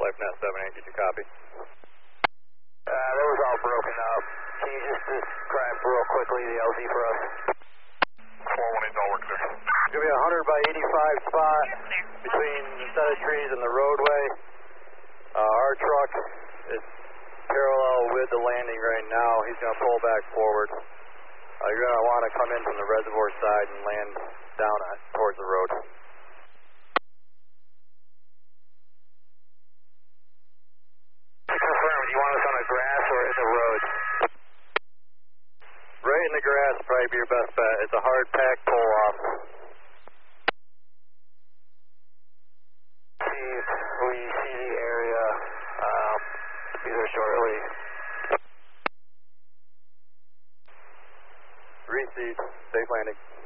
net 78, did you copy? That was all broken up. Can you just describe real quickly the LZ for us? 418, all work there. It's going to be a 100 by 85 spot between the set of trees and the roadway. Our truck is parallel with the landing right now. He's going to pull back forward. You're going to want to come in from the reservoir side and land down towards the road. To confirm, do you want us on the grass or in the road? Right in the grass would probably be your best bet. It's a hard pack pull off. We see the area. Be there shortly. Receive. Safe landing.